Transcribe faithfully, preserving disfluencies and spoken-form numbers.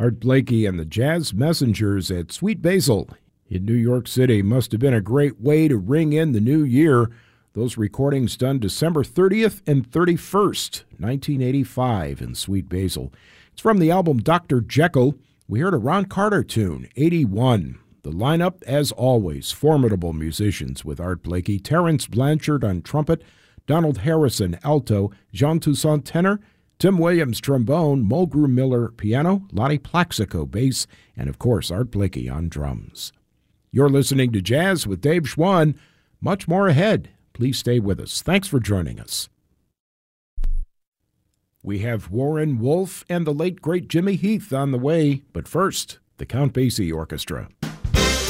Art Blakey and the Jazz Messengers at Sweet Basil in New York City. Must have been a great way to ring in the new year. Those recordings done December thirtieth and thirty-first, nineteen eighty-five in Sweet Basil. It's from the album Doctor Jekyll. We heard a Ron Carter tune, eighty-one. The lineup, as always, formidable musicians with Art Blakey, Terence Blanchard on trumpet, Donald Harrison alto, Jean Toussaint tenor, Tim Williams trombone, Mulgrew Miller piano, Lottie Plaxico bass, and of course Art Blakey on drums. You're listening to Jazz with Dave Schwann. Much more ahead. Please stay with us. Thanks for joining us. We have Warren Wolf and the late great Jimmy Heath on the way, but first, the Count Basie Orchestra.